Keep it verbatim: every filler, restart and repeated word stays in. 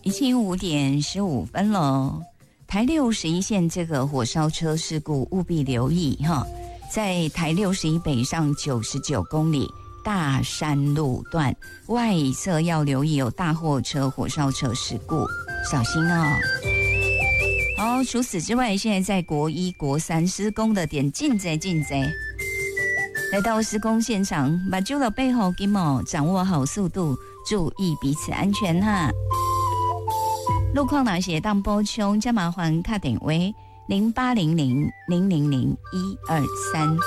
已经五点十五分了。台六十一线这个火烧车事故务必留意哈，在台六十一北上九十九公里大山路段外侧要留意有大货车火烧车事故，小心哦。好，除此之外，现在在国一国三施工的点进贼进贼，来到施工现场，把住了背后金毛掌握好速度，注意彼此安全哈。路况哪些当补充，加麻烦打电话零八零零零零零一二三。